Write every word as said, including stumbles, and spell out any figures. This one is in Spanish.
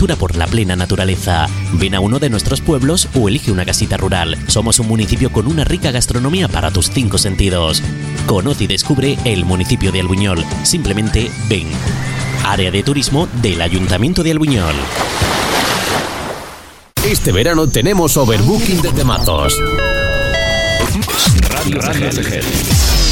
aventura por la plena naturaleza. Ven a uno de nuestros pueblos o elige una casita rural. Somos un municipio con una rica gastronomía para tus cinco sentidos. Conoce y descubre el municipio de Albuñol. Simplemente ven. Área de turismo del Ayuntamiento de Albuñol. Este verano tenemos overbooking de temazos. Radio, Radio C G.